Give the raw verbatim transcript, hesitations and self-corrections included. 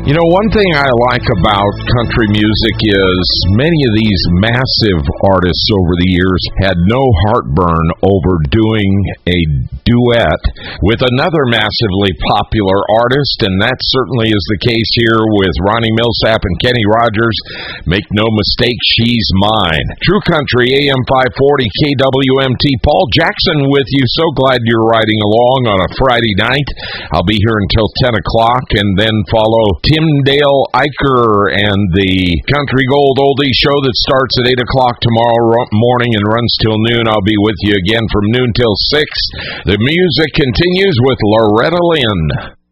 You know, one thing I like about country music is many of these massive artists over the years had no heartburn over doing a duet with another massively popular artist, and that certainly is the case here with Ronnie Milsap and Kenny Rogers. Make no mistake, she's mine. True Country, A M five forty, K W M T. Paul Jackson with you. So glad you're riding along on a Friday night. I'll be here until ten o'clock, and then follow Tim Dale Eicher and the Country Gold Oldie Show that starts at eight o'clock tomorrow morning and runs till noon. I'll be with you again from noon till six. The music continues with Loretta Lynn.